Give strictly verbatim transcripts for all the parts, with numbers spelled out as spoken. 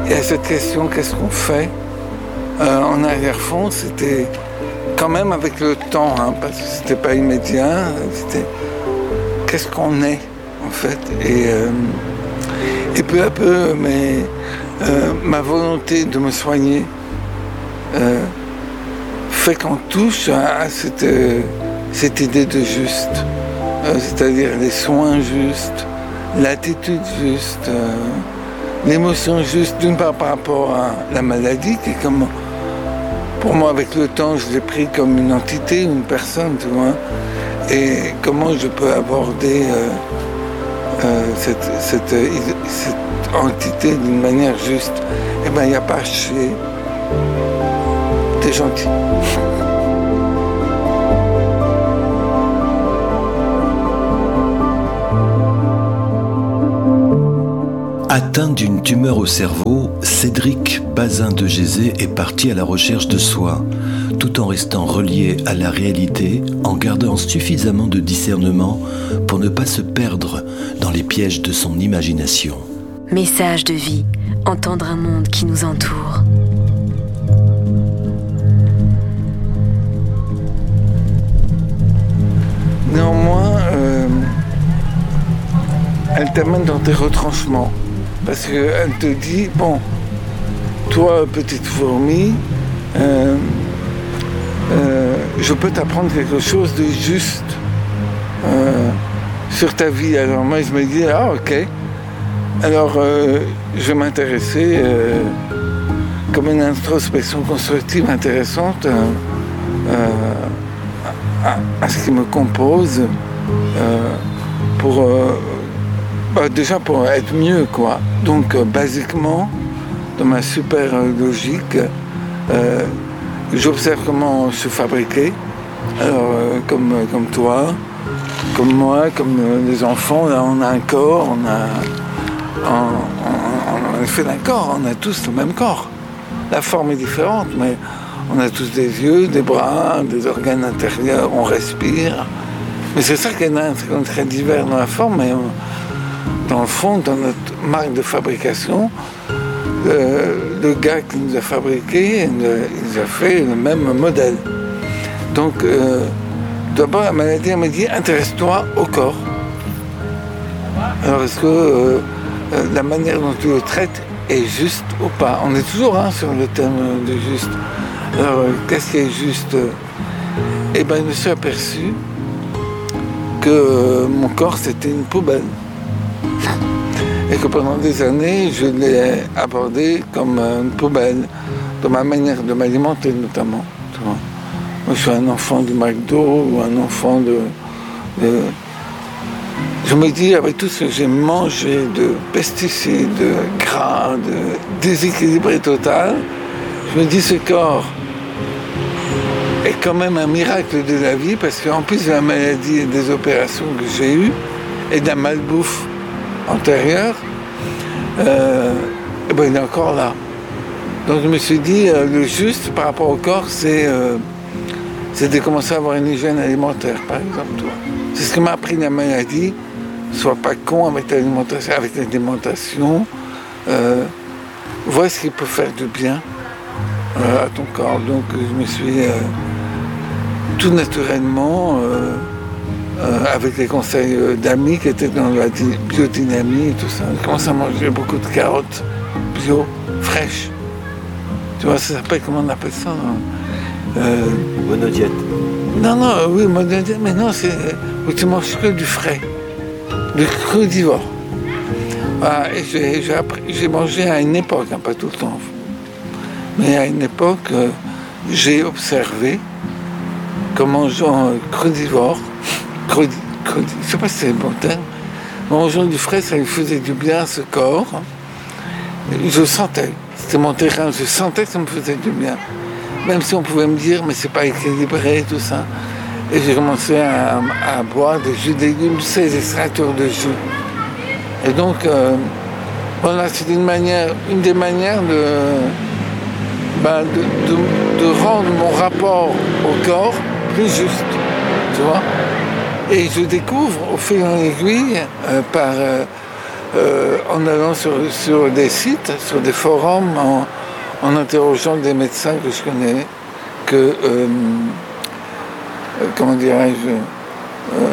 Et à cette question, qu'est-ce qu'on fait euh, en arrière-fond, c'était quand même avec le temps, hein, parce que c'était pas immédiat, c'était qu'est-ce qu'on est en fait. Et, euh, et peu à peu, mais, euh, ma volonté de me soigner euh, fait qu'on touche à, à cette, euh, cette idée de juste, euh, c'est-à-dire les soins justes, l'attitude juste, euh, l'émotion juste, d'une part par rapport à la maladie, qui est comme, pour moi avec le temps, je l'ai pris comme une entité, une personne, tu vois, et comment je peux aborder euh, euh, cette, cette, euh, cette entité d'une manière juste. Eh bien, il n'y a pas à chier. T'es gentil. Atteint d'une tumeur au cerveau, Cédric Bazin de Gézé est parti à la recherche de soi, tout en restant relié à la réalité, en gardant suffisamment de discernement pour ne pas se perdre dans les pièges de son imagination. Message de vie, entendre un monde qui nous entoure. Néanmoins, euh, elle t'amène dans tes retranchements. Parce qu'elle te dit, bon, toi, petite fourmi, euh, euh, je peux t'apprendre quelque chose de juste euh, sur ta vie. Alors moi, je me dis, ah, ok. Alors, euh, je vais m'intéresser euh, comme une introspection constructive intéressante euh, euh, à, à ce qui me compose euh, pour... Euh, Bah, déjà pour être mieux, quoi. Donc, euh, basiquement, dans ma super euh, logique, euh, j'observe comment se fabriquer. Alors, euh, comme, euh, comme toi, comme moi, comme euh, les enfants, là, on a un corps, on a... On, on, on est fait d'un corps, on a tous le même corps. La forme est différente, mais on a tous des yeux, des bras, des organes intérieurs, on respire. Mais c'est ça qui est dingue, c'est qu'on est très divers dans la forme, mais on, dans le fond, dans notre marque de fabrication, euh, le gars qui nous a fabriqué, il nous a fait le même modèle. Donc, euh, d'abord, la maladie, elle m'a dit, intéresse-toi au corps. Alors, est-ce que euh, la manière dont tu le traites est juste ou pas? On est toujours hein, sur le thème de juste. Alors, euh, qu'est-ce qui est juste? Eh bien, je me suis aperçu que euh, mon corps, c'était une poubelle. Et que pendant des années, je l'ai abordé comme une poubelle, dans ma manière de m'alimenter notamment. Tu vois. Moi, je suis un enfant du McDo ou un enfant de, de... Je me dis, avec tout ce que j'ai mangé de pesticides, de gras, de déséquilibré total, je me dis, ce corps est quand même un miracle de la vie, parce qu'en plus de la maladie et des opérations que j'ai eues, et de la malbouffe antérieure, euh, et ben il est encore là. Donc je me suis dit, euh, le juste par rapport au corps, c'est, euh, c'est de commencer à avoir une hygiène alimentaire, par exemple. Toi. C'est ce que m'a appris la maladie. Sois pas con avec l'alimentation, avec l'alimentation. Euh, vois ce qui peut faire du bien euh, à ton corps. Donc je me suis euh, tout naturellement. Euh, Euh, avec les conseils euh, d'amis qui étaient dans la biodynamie et tout ça. Je commence à manger beaucoup de carottes bio, fraîches. Tu vois, ça s'appelle, comment on appelle ça euh, Monodiète. Non, non, oui, monodiète, mais non, c'est où tu manges que du frais, du crudivore. Voilà, et j'ai, j'ai, appris, j'ai mangé à une époque, hein, pas tout le temps, mais à une époque, euh, j'ai observé qu'en mangeant euh, crudivore, Crudi, crudi, je ne sais pas si c'est le bon terme. En mangeant du frais, ça lui faisait du bien à ce corps. Je sentais, c'était mon terrain, je sentais que ça me faisait du bien. Même si on pouvait me dire, mais c'est pas équilibré, tout ça. Et j'ai commencé à, à boire des jus de légumes, tu sais, des extracteurs de jus. Et donc, euh, voilà, c'est une manière, une des manières de, ben, de, de, de rendre mon rapport au corps plus juste, tu vois. Et je découvre au fil en aiguille, euh, par euh, euh, en allant sur, sur des sites, sur des forums, en, en interrogeant des médecins que je connais, que, euh, euh, comment dirais-je, euh,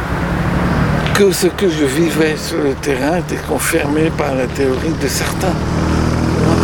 que ce que je vivais sur le terrain était confirmé par la théorie de certains.